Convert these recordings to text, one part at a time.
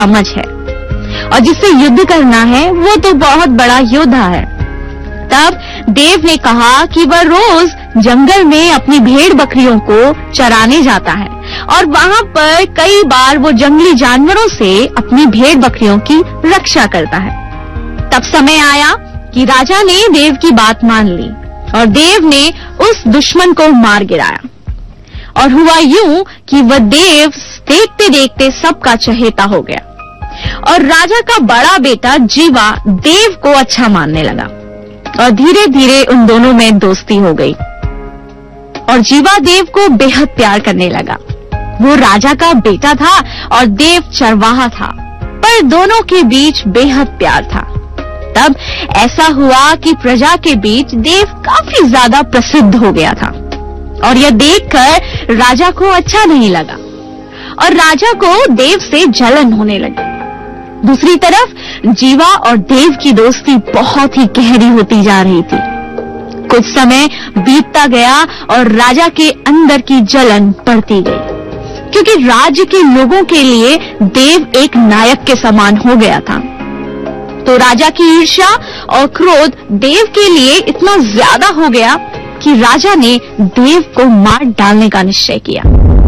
समझ है और जिससे युद्ध करना है वो तो बहुत बड़ा योद्धा है। तब देव ने कहा कि वह रोज जंगल में अपनी भेड़ बकरियों को चराने जाता है और वहां पर कई बार वो जंगली जानवरों से अपनी भेड़ बकरियों की रक्षा करता है। तब समय आया कि राजा ने देव की बात मान ली और देव ने उस दुश्मन को मार गिराया। और हुआ यूं कि वह देव देखते देखते सबका चहेता हो गया और राजा का बड़ा बेटा जीवा देव को अच्छा मानने लगा और धीरे धीरे उन दोनों में दोस्ती हो गई और जीवा देव को बेहद प्यार करने लगा। वो राजा का बेटा था और देव चरवाहा था, पर दोनों के बीच बेहद प्यार था। तब ऐसा हुआ कि प्रजा के बीच देव काफी ज्यादा प्रसिद्ध हो गया था और यह देखकर राजा को अच्छा नहीं लगा और राजा को देव से जलन होने लगी। दूसरी तरफ जीवा और देव की दोस्ती बहुत ही गहरी होती जा रही थी। कुछ समय बीतता गया और राजा के अंदर की जलन बढ़ती गई क्योंकि राज्य के लोगों के लिए देव एक नायक के समान हो गया था। तो राजा की ईर्ष्या और क्रोध देव के लिए इतना ज्यादा हो गया कि राजा ने देव को मार डालने का निश्चय किया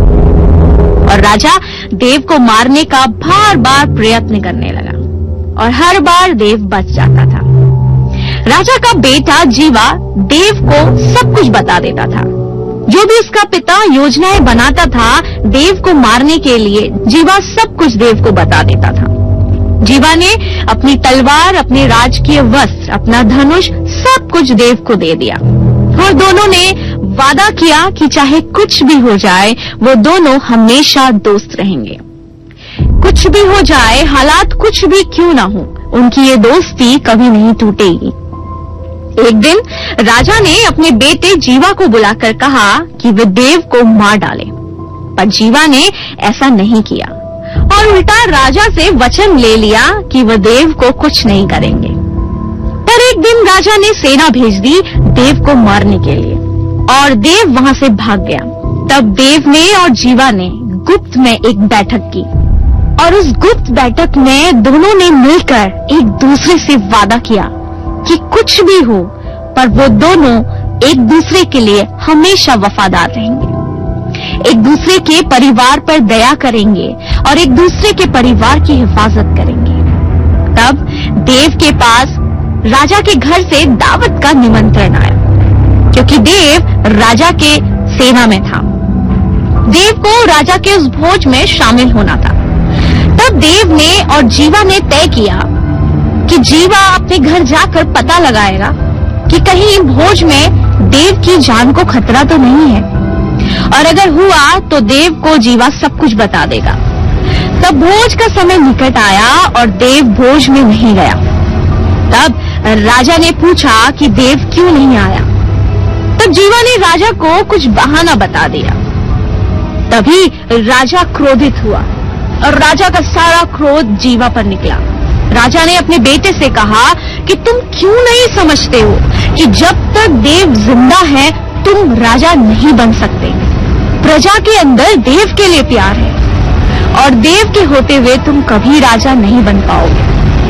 और राजा देव को मारने का बार बार प्रयत्न करने लगा और हर बार देव बच जाता था। राजा का बेटा जीवा देव को सब कुछ बता देता था। जो भी उसका पिता योजनाएं बनाता था देव को मारने के लिए, जीवा सब कुछ देव को बता देता था। जीवा ने अपनी तलवार, अपने राजकीय वस्त्र, अपना धनुष सब कुछ देव को दे दिया और दोनों ने वादा किया कि चाहे कुछ भी हो जाए वो दोनों हमेशा दोस्त रहेंगे। कुछ भी हो जाए, हालात कुछ भी क्यों ना हो, उनकी ये दोस्ती कभी नहीं टूटेगी। एक दिन राजा ने अपने बेटे जीवा को बुलाकर कहा कि वे देव को मार डाले, पर जीवा ने ऐसा नहीं किया और उल्टा राजा से वचन ले लिया कि वह देव को कुछ नहीं करेंगे। पर एक दिन राजा ने सेना भेज दी देव को मारने के लिए और देव वहां से भाग गया। तब देव ने और जीवा ने गुप्त में एक बैठक की और उस गुप्त बैठक में दोनों ने मिलकर एक दूसरे से वादा किया कि कुछ भी हो पर वो दोनों एक दूसरे के लिए हमेशा वफादार रहेंगे, एक दूसरे के परिवार पर दया करेंगे और एक दूसरे के परिवार की हिफाजत करेंगे। तब देव के पास राजा के घर से दावत का निमंत्रण आया क्योंकि देव राजा के सेना में था। देव को राजा के उस भोज में शामिल होना था। तब देव ने और जीवा ने तय किया कि जीवा अपने घर जाकर पता लगाएगा कि कहीं भोज में देव की जान को खतरा तो नहीं है और अगर हुआ तो देव को जीवा सब कुछ बता देगा। तब भोज का समय निकट आया और देव भोज में नहीं गया। तब राजा ने पूछा कि देव क्यों नहीं आया। तब जीवा ने राजा को कुछ बहाना बता दिया। तभी राजा क्रोधित हुआ और राजा का सारा क्रोध जीवा पर निकला। राजा ने अपने बेटे से कहा कि तुम क्यों नहीं समझते हो कि जब तक देव जिंदा है तुम राजा नहीं बन सकते। प्रजा के अंदर देव के लिए प्यार है और देव के होते हुए तुम कभी राजा नहीं बन पाओगे।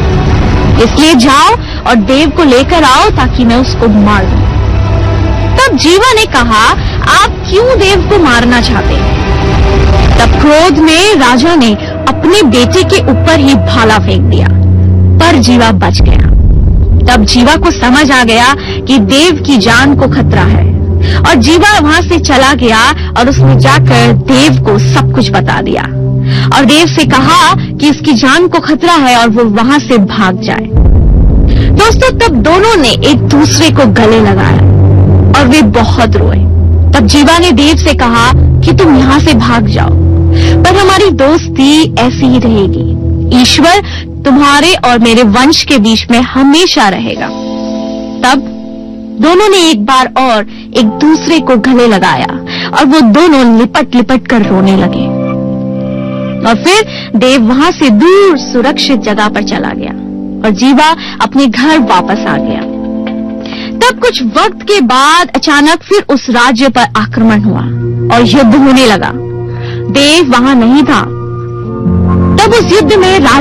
इसलिए जाओ और देव को लेकर आओ ताकि मैं उसको मार दूं। तब जीवा ने कहा, आप क्यों देव को मारना चाहते हैं? तब क्रोध में राजा ने अपने बेटे के ऊपर ही भाला फेंक दिया, पर जीवा बच गया। तब जीवा को समझ आ गया कि देव की जान को खतरा है और जीवा वहां से चला गया और उसने जाकर देव को सब कुछ बता दिया और देव से कहा कि उसकी जान को खतरा है और वो वहां से भाग जाए। दोस्तों, तब दोनों ने एक दूसरे को गले लगाया और वे बहुत रोए। तब जीवा ने देव से कहा कि तुम यहाँ से भाग जाओ, पर हमारी दोस्ती ऐसी ही रहेगी। ईश्वर तुम्हारे और मेरे वंश के बीच में हमेशा रहेगा। तब दोनों ने एक बार और एक दूसरे को गले लगाया और वो दोनों लिपट लिपट कर रोने लगे और फिर देव वहां से दूर सुरक्षित जगह पर चला गया और जीवा अपने घर वापस आ गया। तब कुछ वक्त के बाद अचानक फिर उस राज्य पर आक्रमण हुआ और युद्ध होने लगा। देव वहां नहीं था। तब उस युद्ध में